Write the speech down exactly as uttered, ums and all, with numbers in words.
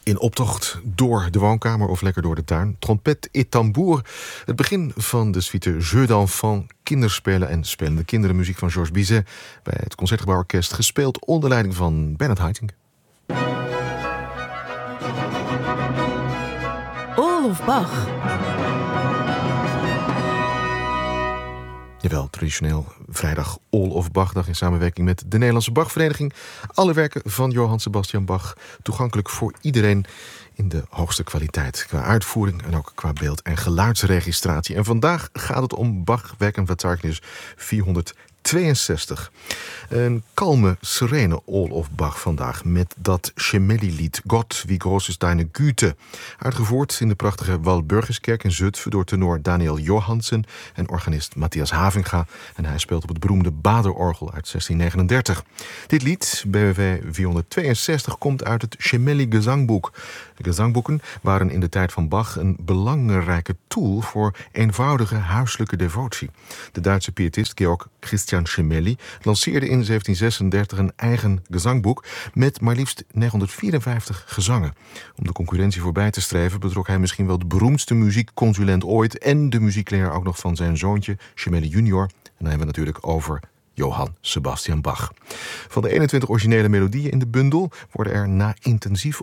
In optocht door de woonkamer of lekker door de tuin. Trompet et tambour. Het begin van de suite Jeux d'enfants, kinderspelen en spelende kinderen. Muziek van Georges Bizet bij het Concertgebouworkest. Gespeeld onder leiding van Bernard Haitink. All of Bach. Jawel, traditioneel vrijdag All of Bach-dag in samenwerking met de Nederlandse Bachvereniging. Alle werken van Johann Sebastian Bach toegankelijk voor iedereen in de hoogste kwaliteit. Qua uitvoering en ook qua beeld- en geluidsregistratie. En vandaag gaat het om Bach Werkenverzeichnis vierhonderdtweeënzestig. Een kalme, serene All of Bach vandaag met dat Gemelli-lied Gott, wie groß ist deine Güte. Uitgevoerd in de prachtige Walburgiskerk in Zutphen door tenor Daniel Johansen en organist Matthias Havinga. En hij speelt op het beroemde Baderorgel uit zestien negenendertig. Dit lied, B W V vierhonderdtweeënzestig, komt uit het Gemelli-gezangboek. De gezangboeken waren in de tijd van Bach een belangrijke tool voor eenvoudige huiselijke devotie. De Duitse pietist Georg Christian Gemelli lanceerde in zeventien zesendertig een eigen gezangboek met maar liefst negenhonderdvierenvijftig gezangen. Om de concurrentie voorbij te streven betrok hij misschien wel de beroemdste muziekconsulent ooit en de muziekleraar ook nog van zijn zoontje Gemelli junior. En dan hebben we natuurlijk over Johann Sebastian Bach. Van de eenentwintig originele melodieën in de bundel worden er na intensief